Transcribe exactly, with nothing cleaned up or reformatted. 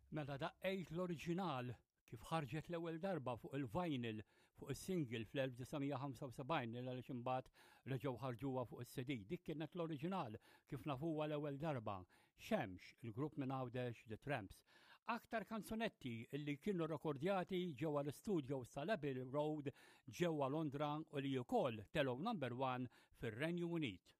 Mela daqqejt l-oriġinal kif ħarġet l-ewwel darba fuq il-vinyl fuq is-single fl-1975 għaliex imbagħad reġgħu ħarġuha fuq is-C D. Dik kienet l-oriġinal kif nafuha l-ewwel darba. Xemx, il-grupp minn Għawdex, The Tramps. Aktar kanzunetti li kienu rekordjati ġewwa l-studios tal-Abbey Road ġewwa Londra u li wkoll telgħu number one fir-Renju Unit.